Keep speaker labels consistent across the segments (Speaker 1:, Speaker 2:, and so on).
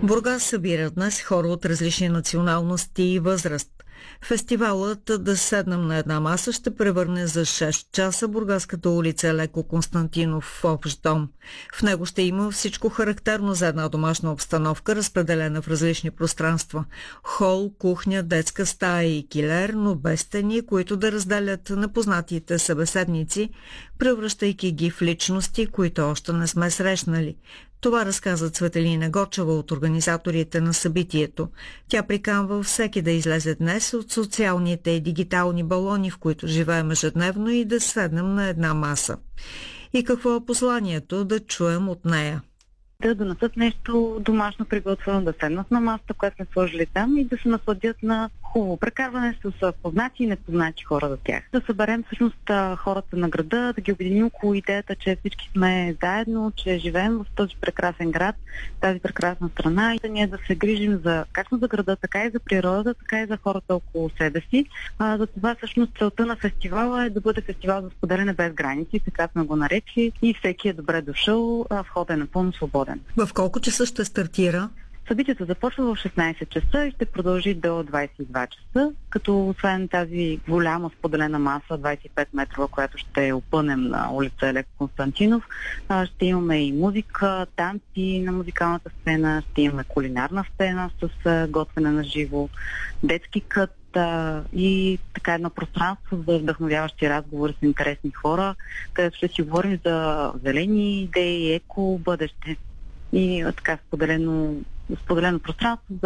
Speaker 1: Бургас събира днес хора от различни националности и възраст. Фестивалът "Да седнем на една маса" ще превърне за 6 часа бургаската улица Леко Константинов в общ дом. В него ще има всичко характерно за една домашна обстановка, разпределена в различни пространства. Хол, кухня, детска стая и килер, но без стени, които да разделят непознатите събеседници, превръщайки ги в личности, които още не сме срещнали. Това разказа Цветелина Гочева от организаторите на събитието. Тя приканва всеки да излезе днес от социалните и дигитални балони, в които живеем ежедневно, и да седнем на една маса. И какво е посланието, да чуем от нея?
Speaker 2: Да донесат нещо домашно приготвено, да седнат на масата, която сме сложили там, и да се насладят на хубаво прекарване с познати и непознати хора за тях. Да съберем всъщност хората на града, да ги обединим около идеята, че всички сме заедно, че живеем в този прекрасен град, тази прекрасна страна, и да ние да се грижим за както за града, така и за природата, така и за хората около себе си. За това всъщност целта на фестивала е да бъде фестивал за споделяне без граници, така сме го нарекли, и всеки е добре дошъл, входът е напълно свободен.
Speaker 1: В колко часа ще стартира?
Speaker 2: Събитието започва в 16 часа и ще продължи до 22 часа, като освен тази голяма споделена маса, 25 метрова, която ще опънем на улица Леко Константинов, ще имаме и музика, танци на музикалната сцена, ще имаме кулинарна сцена с готвене на живо, детски кът и така едно пространство за вдъхновяващи разговори с интересни хора, където ще си говорим за зелени идеи, еко бъдеще и така споделено пространство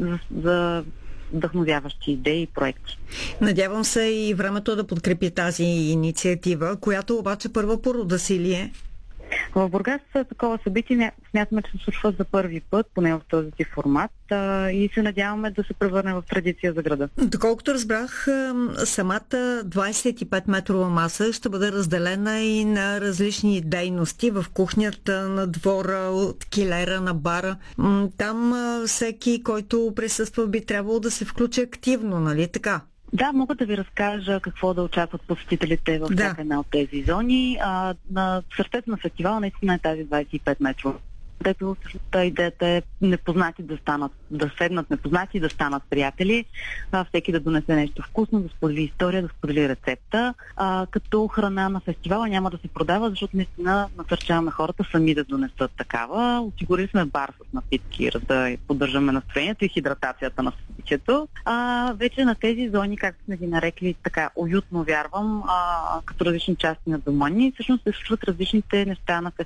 Speaker 2: за вдъхновяващи идеи и проекти.
Speaker 1: Надявам се и времето да подкрепи тази инициатива, която обаче първа по рода си ли е?
Speaker 2: В Бургас такова събитие смятаме, че се случва за първи път, поне в този формат, и се надяваме да се превърне в традиция за града.
Speaker 1: Доколкото разбрах, самата 25-метрова маса ще бъде разделена и на различни дейности в кухнята, на двора, от килера, на бара. Там всеки, който присъства, би трябвало да се включи активно, нали така?
Speaker 2: Да, мога да ви разкажа какво да очакват посетителите в всяка една от тези зони. На сърцето на фестивала наистина е тази 25 метрова, където идеята е непознати да седнат непознати, да станат приятели, всеки да донесе нещо вкусно, да сподели история, да сподели рецепта. Като храна на фестивала няма да се продава, защото наистина насърчаваме хората сами да донесат такава. Осигурили сме бар с напитки, да поддържаме настроението и хидратацията на събитието. Вече на тези зони, както сме ги нарекли, така уютно, вярвам, като различни части на дома ни, всъщност се случват различните неща на фестивала.